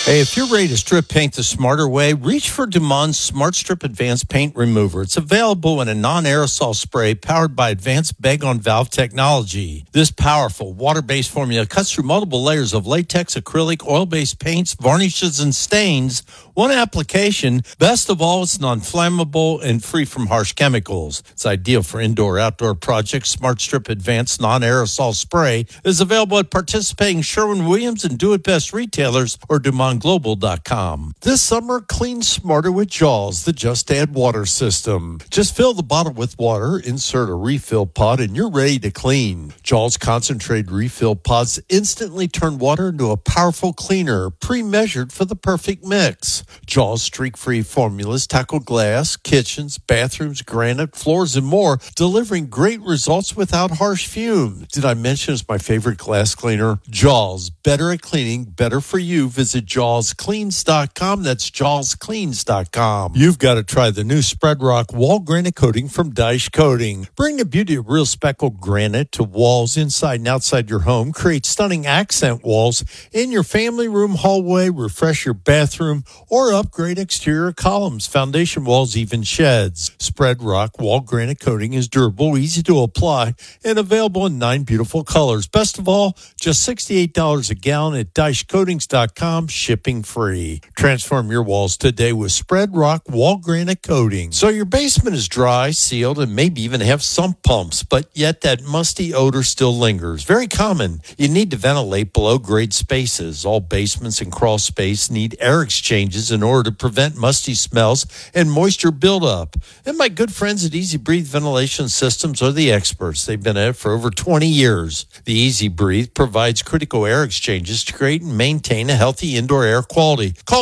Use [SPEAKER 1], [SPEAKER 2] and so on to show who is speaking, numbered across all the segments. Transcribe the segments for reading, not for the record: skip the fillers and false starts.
[SPEAKER 1] Hey, if you're ready to strip paint the smarter way, reach for Dumont Smart Strip Advanced Paint Remover. It's available in a non-aerosol spray powered by advanced bag-on-valve technology. This powerful water-based formula cuts through multiple layers of latex, acrylic, oil-based paints, varnishes, and stains. One application. Best of all, it's non-flammable and free from harsh chemicals. It's ideal for indoor-outdoor projects. Smart Strip Advanced Non-Aerosol Spray is available at participating Sherwin-Williams and Do It Best retailers or DumontGlobal.com. This summer, clean smarter with Jaws, the Just Add Water system. Just fill the bottle with water, insert a refill pod, and you're ready to clean. Jaws concentrated refill pods instantly turn water into a powerful cleaner, pre-measured for the perfect mix. Jaws streak-free formulas tackle glass, kitchens, bathrooms, granite, floors, and more, delivering great results without harsh fumes. Did I mention it's my favorite glass cleaner? Jaws, better at cleaning, better for you. Visit JawsCleans.com. That's JawsCleans.com. You've got to try the new Spread Rock Wall Granite Coating from Daesh Coating. Bring the beauty of real speckled granite to walls inside and outside your home. Create stunning accent walls in your family room, hallway, refresh your bathroom, or upgrade exterior columns, foundation walls, even sheds. Spread Rock Wall Granite Coating is durable, easy to apply, and available in 9 beautiful colors. Best of all, just $68 a gallon at DaeshCoatings.com, shipping free. Transform your walls today with Spread Rock Wall Granite Coating. So your basement is dry, sealed, and maybe even have sump pumps, but yet that musty odor still lingers. Very common. You need to ventilate below-grade spaces. All basements and crawl space need air exchanges in order to prevent musty smells and moisture buildup. And my good friends at Easy Breathe Ventilation Systems are the experts. They've been at it for over 20 years. The Easy Breathe provides critical air exchanges to create and maintain a healthy indoor air quality. Call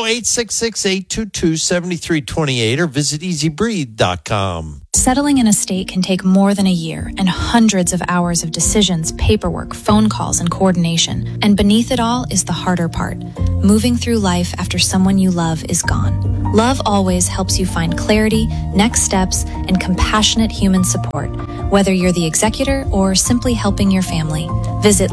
[SPEAKER 1] 866-822-7328 or visit easybreathe.com.
[SPEAKER 2] Settling in a state can take more than a year and hundreds of hours of decisions, paperwork, phone calls, and coordination. And beneath it all is the harder part, moving through life after someone you love is gone. Love Always helps you find clarity, next steps, and compassionate human support, whether you're the executor or simply helping your family. Visit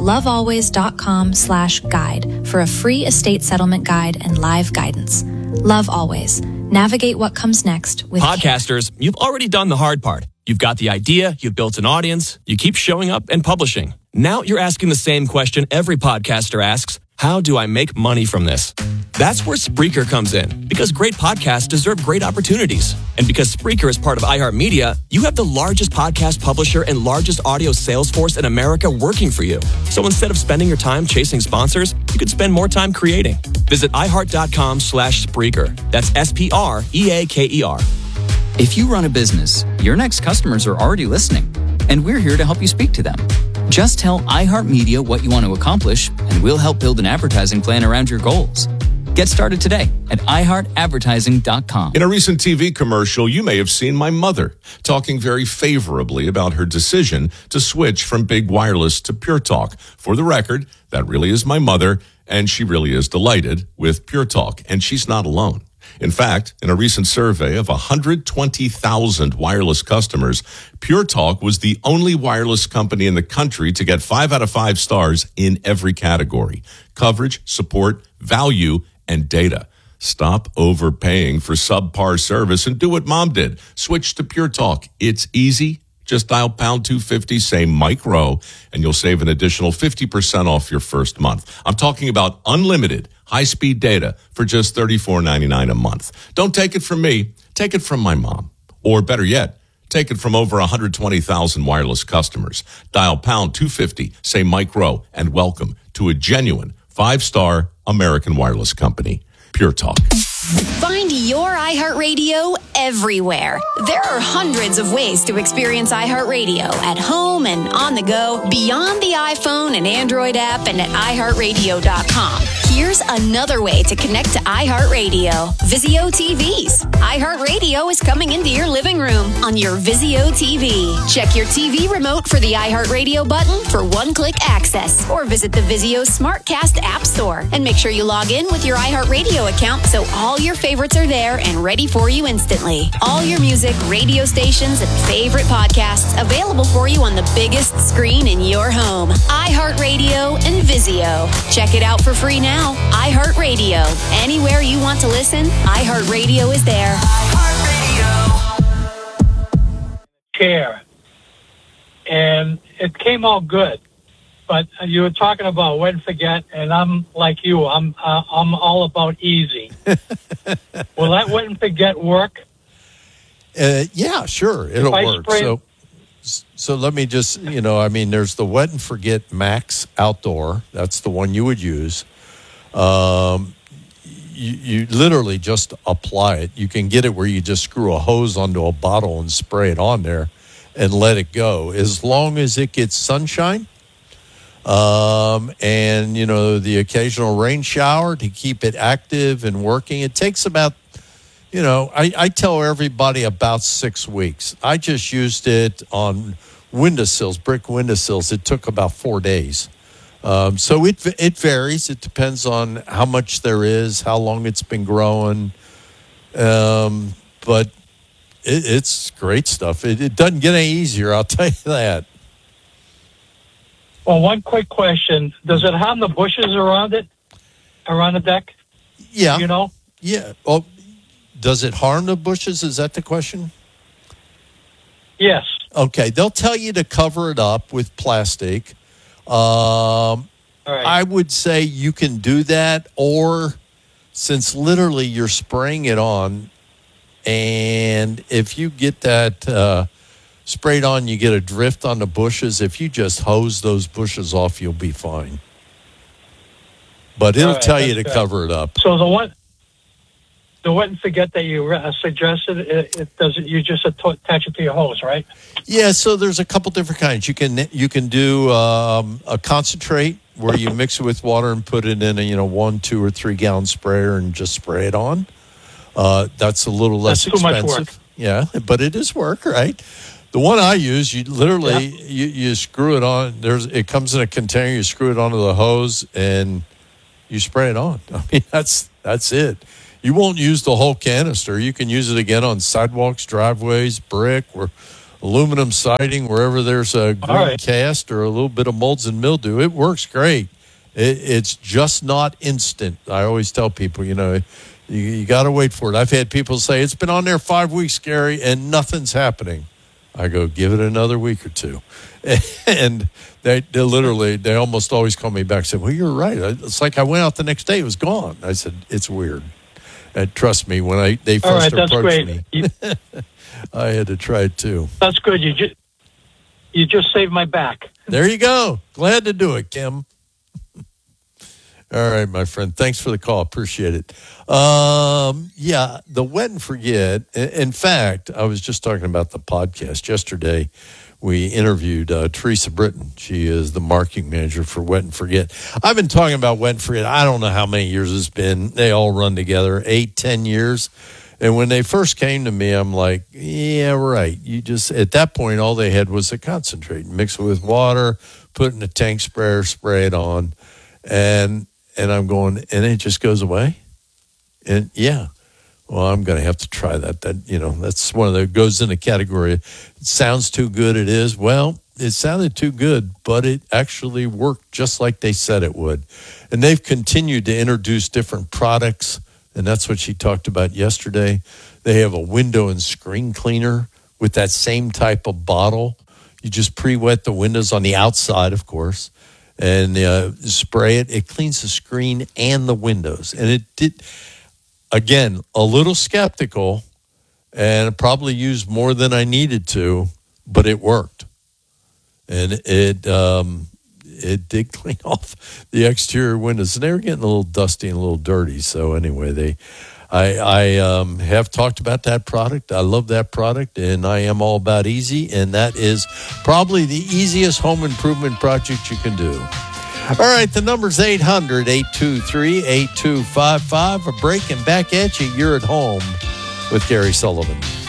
[SPEAKER 2] lovealways.com/guide for a free estate settlement guide and live guidance. Love Always. Navigate what comes next with
[SPEAKER 3] Podcasters, you've already done the hard part. You've got the idea, you've built an audience, you keep showing up and publishing. Now you're asking the same question every podcaster asks: how do I make money from this? That's where Spreaker comes in, because great podcasts deserve great opportunities. And because Spreaker is part of iHeartMedia, you have the largest podcast publisher and largest audio sales force in America working for you. So instead of spending your time chasing sponsors, you could spend more time creating. Visit iHeart.com/Spreaker. That's SPREAKER.
[SPEAKER 4] If you run a business, your next customers are already listening, and we're here to help you speak to them. Just tell iHeartMedia what you want to accomplish, and we'll help build an advertising plan around your goals. Get started today at iHeartAdvertising.com.
[SPEAKER 5] In a recent TV commercial, you may have seen my mother talking very favorably about her decision to switch from Big Wireless to Pure Talk. For the record, that really is my mother, and she really is delighted with Pure Talk, and she's not alone. In fact, in a recent survey of 120,000 wireless customers, Pure Talk was the only wireless company in the country to get 5 out of 5 stars in every category: coverage, support, value, and data. Stop overpaying for subpar service and do what Mom did. Switch to Pure Talk. It's easy. Just dial pound 250, say Mike Rowe, and you'll save an additional 50% off your first month. I'm talking about unlimited high-speed data for just $34.99 a month. Don't take it from me. Take it from my mom. Or better yet, take it from over 120,000 wireless customers. Dial pound 250, say Mike Rowe, and welcome to a genuine 5-star American wireless company, Pure Talk.
[SPEAKER 6] Find your iHeartRadio everywhere. There are hundreds of ways to experience iHeartRadio at home and on the go, beyond the iPhone and Android app, and at iHeartRadio.com. Here's another way to connect to iHeartRadio. Vizio TVs. iHeartRadio is coming into your living room on your Vizio TV. Check your TV remote for the iHeartRadio button for one-click access, or visit the Vizio SmartCast app store and make sure you log in with your iHeartRadio account so all your favorites are there and ready for you instantly. instantly. All your music, radio stations, and favorite podcasts available for you on the biggest screen in your home. iHeartRadio and Vizio. Check it out for free now. iHeartRadio. Anywhere you want to listen, iHeartRadio is there.
[SPEAKER 7] Chair, and it came out good. But you were talking about wet and forget, and I'm like you. I'm all about easy. Will that wet and forget work?
[SPEAKER 1] Yeah, sure, it'll work. So let me just, there's the Wet and Forget Max Outdoor. That's the one you would use. You literally just apply it. You can get it where you just screw a hose onto a bottle and spray it on there and let it go. As long as it gets sunshine, and the occasional rain shower to keep it active and working. It takes about, I tell everybody about 6 weeks. I just used it on windowsills, brick windowsills. It took about 4 days. So it varies. It depends on how much there is, how long it's been growing. But it's great stuff. It doesn't get any easier, I'll tell you that.
[SPEAKER 7] Well, one quick question. Does it harm the bushes around it, around the deck?
[SPEAKER 1] Yeah.
[SPEAKER 7] Yeah.
[SPEAKER 1] Well, does it harm the bushes? Is that the question?
[SPEAKER 7] Yes.
[SPEAKER 1] Okay. They'll tell you to cover it up with plastic.
[SPEAKER 7] All right.
[SPEAKER 1] I would say you can do that, or since literally you're spraying it on, and if you get that sprayed on, you get a drift on the bushes. If you just hose those bushes off, you'll be fine. But it'll tell you to cover it up.
[SPEAKER 7] So the wet and forget that you suggested, it does. You just attach it to your hose, right?
[SPEAKER 1] Yeah. So there's a couple different kinds. You can do a concentrate where you mix it with water and put it in a 1, 2, or 3 gallon sprayer and just spray it on. That's a little less expensive.
[SPEAKER 7] Much work.
[SPEAKER 1] Yeah, but it is work, right? The one I use, you literally you screw it on. It comes in a container. You screw it onto the hose and you spray it on. I mean, that's it. You won't use the whole canister. You can use it again on sidewalks, driveways, brick, or aluminum siding, wherever there's a green cast or a little bit of molds and mildew. It works great. It's just not instant. I always tell people, you got to wait for it. I've had people say, it's been on there 5 weeks, Gary, and nothing's happening. I go, give it another week or two. And they almost always call me back and say, well, you're right. It's like I went out the next day, it was gone. I said, it's weird. And trust me, when they first approached me, I had to try it too.
[SPEAKER 7] That's good. You just saved my back.
[SPEAKER 1] There you go. Glad to do it, Kim. All right, my friend. Thanks for the call. Appreciate it. The wet and forget. In fact, I was just talking about the podcast yesterday. We interviewed Teresa Britton. She is the marketing manager for Wet and Forget. I've been talking about Wet and Forget. I don't know how many years it's been. They all run together, 8-10 years. And when they first came to me, I'm like, yeah, right. At that point, all they had was a concentrate. Mix it with water, put it in a tank sprayer, spray it on. And I'm going, and it just goes away? And yeah, well, I'm going to have to try that. That's one of the, goes in the category. It sounds too good, it is. Well, it sounded too good, but it actually worked just like they said it would. And they've continued to introduce different products, and that's what she talked about yesterday. They have a window and screen cleaner with that same type of bottle. You just pre-wet the windows on the outside, of course, and spray it. It cleans the screen and the windows. And it did, again, a little skeptical, and it probably used more than I needed to, but it worked. And it did clean off the exterior windows. And they were getting a little dusty and a little dirty. So anyway, I have talked about that product. I love that product, and I am all about easy. And that is probably the easiest home improvement project you can do. All right, the number's 800-823-8255. A break and back at you. You're at home with Gary Sullivan.